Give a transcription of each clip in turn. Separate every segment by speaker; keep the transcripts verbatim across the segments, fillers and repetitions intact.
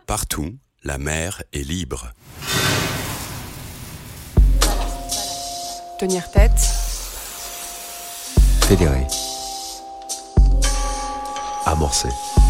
Speaker 1: Partout, la mer est libre.
Speaker 2: Tenir tête.
Speaker 3: Fédérer. Amorcer.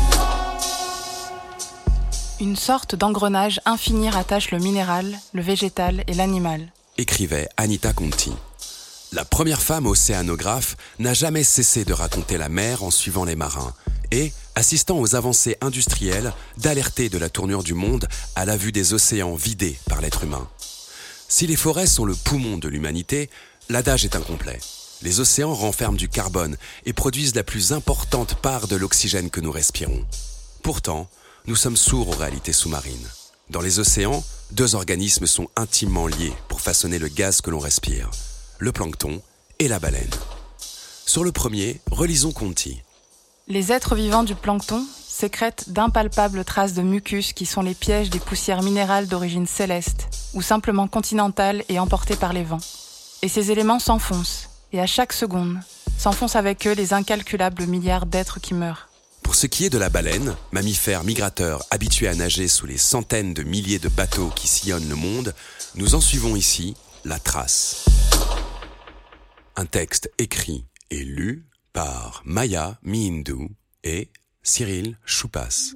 Speaker 2: Une sorte d'engrenage infini rattache le minéral, le végétal et l'animal.
Speaker 1: Écrivait Anita Conti. La première femme océanographe n'a jamais cessé de raconter la mer en suivant les marins et, assistant aux avancées industrielles, d'alerter de la tournure du monde à la vue des océans vidés par l'être humain. Si les forêts sont le poumon de l'humanité, l'adage est incomplet. Les océans renferment du carbone et produisent la plus importante part de l'oxygène que nous respirons. Pourtant, nous sommes sourds aux réalités sous-marines. Dans les océans, deux organismes sont intimement liés pour façonner le gaz que l'on respire, le plancton et la baleine. Sur le premier, relisons Conti.
Speaker 2: Les êtres vivants du plancton sécrètent d'impalpables traces de mucus qui sont les pièges des poussières minérales d'origine céleste ou simplement continentale et emportées par les vents. Et ces éléments s'enfoncent, et à chaque seconde, s'enfoncent avec eux les incalculables milliards d'êtres qui meurent.
Speaker 1: Pour ce qui est de la baleine, mammifère migrateur habitué à nager sous les centaines de milliers de bateaux qui sillonnent le monde, nous en suivons ici la trace. Un texte écrit et lu par Maya Mihindu et Cyril Choupas.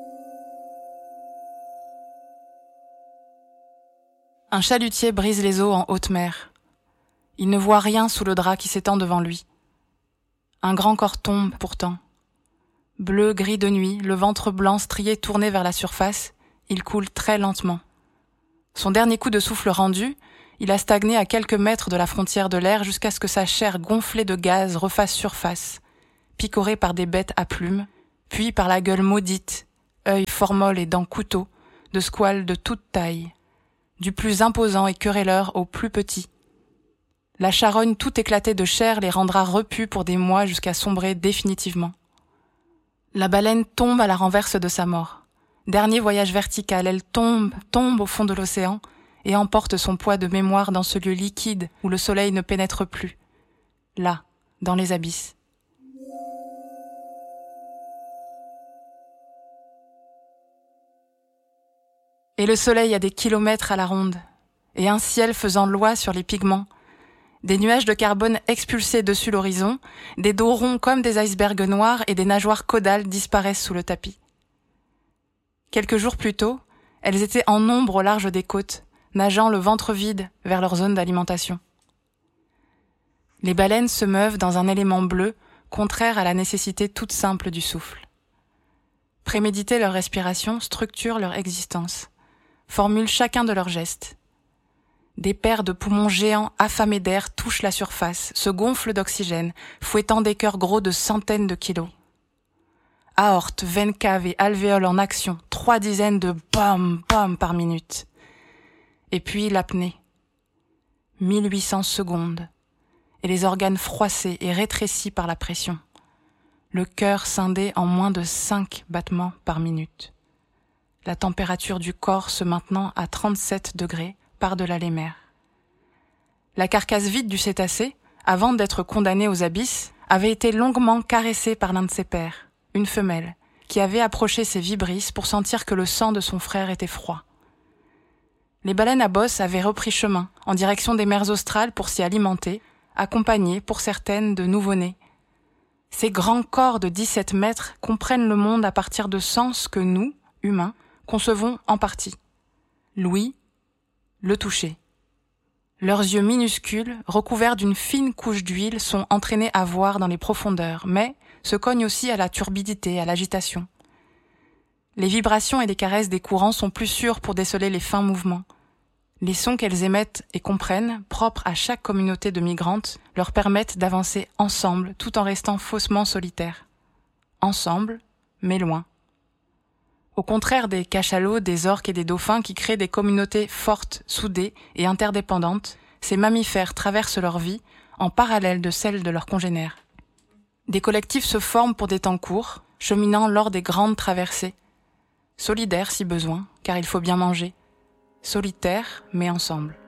Speaker 2: Un chalutier brise les eaux en haute mer. Il ne voit rien sous le drap qui s'étend devant lui. Un grand corps tombe pourtant. Bleu gris de nuit, le ventre blanc strié tourné vers la surface, il coule très lentement. Son dernier coup de souffle rendu, il a stagné à quelques mètres de la frontière de l'air jusqu'à ce que sa chair gonflée de gaz refasse surface, picorée par des bêtes à plumes, puis par la gueule maudite, œil formol et dents couteaux, de squales de toute taille, du plus imposant et querelleur au plus petit. La charogne tout éclatée de chair les rendra repus pour des mois jusqu'à sombrer définitivement. La baleine tombe à la renverse de sa mort. Dernier voyage vertical, elle tombe, tombe au fond de l'océan et emporte son poids de mémoire dans ce lieu liquide où le soleil ne pénètre plus. Là, dans les abysses. Et le soleil a des kilomètres à la ronde, et un ciel faisant loi sur les pigments, des nuages de carbone expulsés dessus l'horizon, des dos ronds comme des icebergs noirs et des nageoires caudales disparaissent sous le tapis. Quelques jours plus tôt, elles étaient en nombre au large des côtes, nageant le ventre vide vers leur zone d'alimentation. Les baleines se meuvent dans un élément bleu, contraire à la nécessité toute simple du souffle. Préméditer leur respiration structure leur existence, formule chacun de leurs gestes. Des paires de poumons géants affamés d'air touchent la surface, se gonflent d'oxygène, fouettant des cœurs gros de centaines de kilos. Aorte, veine cave et alvéoles en action, trois dizaines de bam bam par minute. Et puis l'apnée. mille huit cents secondes. Et les organes froissés et rétrécis par la pression. Le cœur scindé en moins de cinq battements par minute. La température du corps se maintenant à trente-sept degrés par-delà les mers. La carcasse vide du cétacé, avant d'être condamnée aux abysses, avait été longuement caressée par l'un de ses pairs, une femelle, qui avait approché ses vibrisses pour sentir que le sang de son frère était froid. Les baleines à bosse avaient repris chemin, en direction des mers australes pour s'y alimenter, accompagnées, pour certaines, de nouveau-nés. Ces grands corps de dix-sept mètres comprennent le monde à partir de sens que nous, humains, concevons en partie. L'ouïe, le toucher. Leurs yeux minuscules, recouverts d'une fine couche d'huile, sont entraînés à voir dans les profondeurs, mais se cognent aussi à la turbidité, à l'agitation. Les vibrations et les caresses des courants sont plus sûres pour déceler les fins mouvements. Les sons qu'elles émettent et comprennent, propres à chaque communauté de migrantes, leur permettent d'avancer ensemble tout en restant faussement solitaires. Ensemble, mais loin. Au contraire des cachalots, des orques et des dauphins qui créent des communautés fortes, soudées et interdépendantes, ces mammifères traversent leur vie en parallèle de celle de leurs congénères. Des collectifs se forment pour des temps courts, cheminant lors des grandes traversées. Solidaires si besoin, car il faut bien manger. Solitaires, mais ensemble.